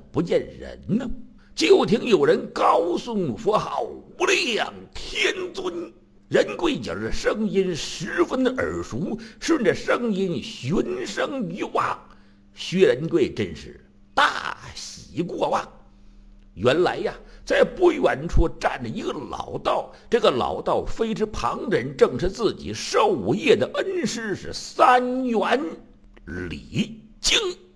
不见人呢。就听有人高诵佛号，无量天尊。仁贵觉着声音十分的耳熟，顺着声音循声一望，薛仁贵真是大喜过望。原来呀，在不远处站着一个老道，这个老道非是旁人，正是自己授业的恩师，是三元李靖。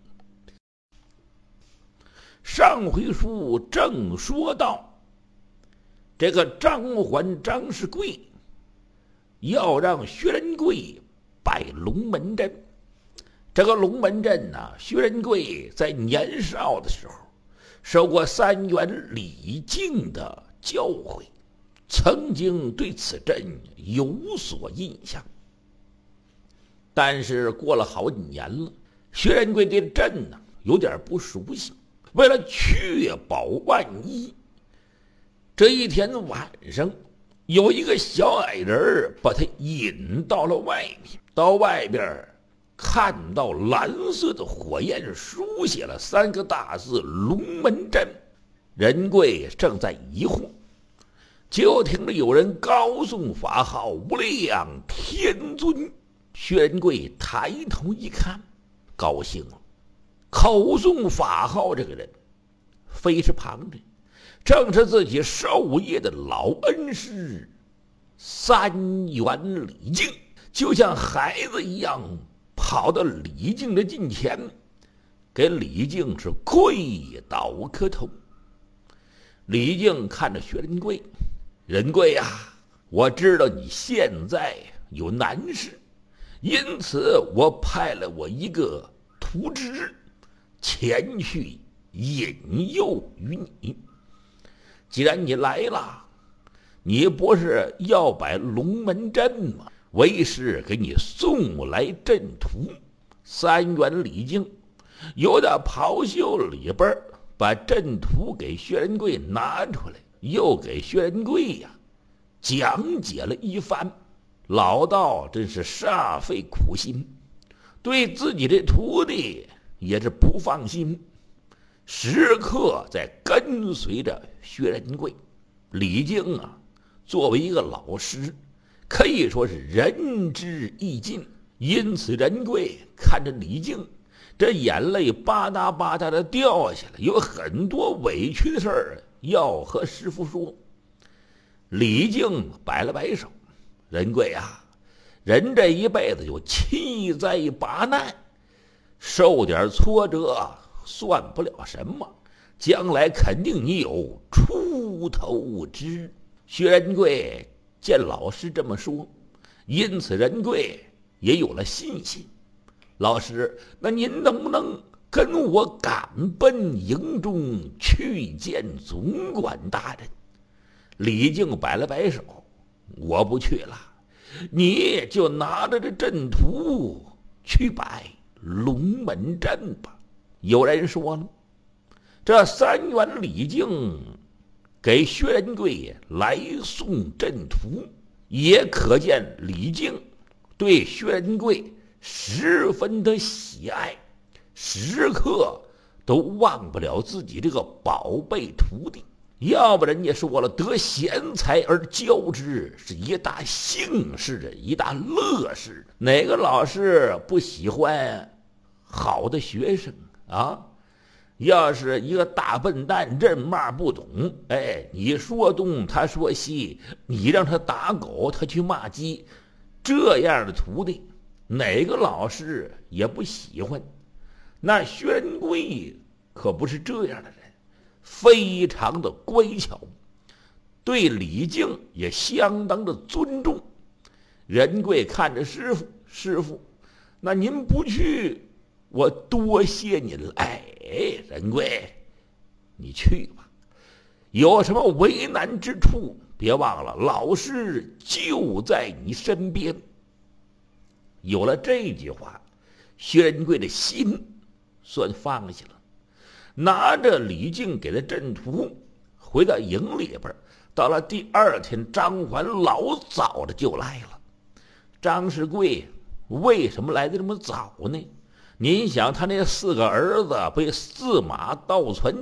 上回书正说到，这个张环张世贵要让薛仁贵拜龙门阵。这个龙门阵呢，薛仁贵在年少的时候受过三元李靖的教诲，曾经对此阵有所印象。但是过了好几年了，薛仁贵对阵呢有点不熟悉。为了确保万一，这一天晚上，有一个小矮人把他引到了外面。到外边看到蓝色的火焰，书写了3个大字龙门阵。仁贵正在疑惑，就听着有人高诵法号，无量天尊。薛仁贵抬头一看，高兴了。口诵法号这个人非是旁人，正是自己授业的老恩师三元李靖。就像孩子一样跑到李靖的近前，给李靖是跪倒磕头。李靖看着薛仁贵，仁贵啊，我知道你现在有难事，因此我派了我一个徒侄前去引诱于你。既然你来了，你不是要摆龙门阵吗？为师给你送来阵图。三元李靖由那袍袖里边把阵图给薛仁贵拿出来，又给薛仁贵讲解了一番。老道真是煞费苦心，对自己的徒弟也是不放心，时刻在跟随着薛仁贵。李靖作为一个老师，可以说是仁至义尽，因此仁贵看着李靖，这眼泪吧嗒吧嗒的掉下来，有很多委屈的事儿要和师父说。李靖摆了摆手，仁贵啊，人这一辈子有7灾8难，受点挫折算不了什么，将来肯定你有出头之日。薛仁贵见老师这么说，因此仁贵也有了信心。老师，那您能不能跟我赶奔营中去见总管大人？李靖摆了摆手，我不去了，你就拿着这阵图去摆龙门阵吧。有人说了，这三元李靖给薛仁贵来送阵图，也可见李靖对薛仁贵十分的喜爱，时刻都忘不了自己这个宝贝徒弟。要不人家说了，得贤才而教之是一大幸事，一大乐事。哪个老师不喜欢好的学生啊？要是一个大笨蛋认骂不懂，你说东他说西，你让他打狗他去骂鸡，这样的徒弟哪个老师也不喜欢。那薛仁贵可不是这样的人，非常的乖巧，对李靖也相当的尊重。仁贵看着师傅，师傅，那您不去，我多谢您了。仁贵，你去吧，有什么为难之处，别忘了老师就在你身边。有了这句话，薛仁贵的心算放下了，拿着李靖给的阵图回到营里边。到了第2天，张环老早的就来了。张世贵为什么来的这么早呢？您想，他那4个儿子被4马倒传